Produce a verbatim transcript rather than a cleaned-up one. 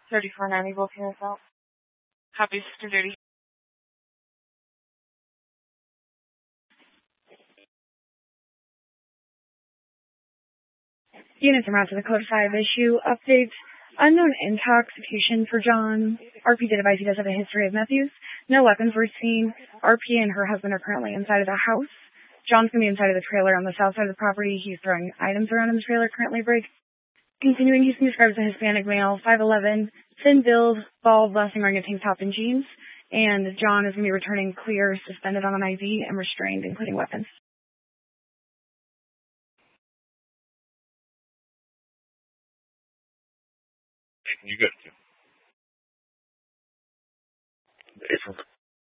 thirty-four ninety Volcano South. Copy, Sister Dirty. Units around to the Code five issue updates. Unknown intoxication for John. R P did advise he does have a history of meth use. No weapons were seen. R P and her husband are currently inside of the house. John's going to be inside of the trailer on the south side of the property. He's throwing items around in the trailer, currently break. Continuing, he's been described as a Hispanic male, five eleven, thin build, bald, lasting wearing a tank top and jeans. And John is going to be returning clear, suspended on an I V, and restrained, including weapons. You good? April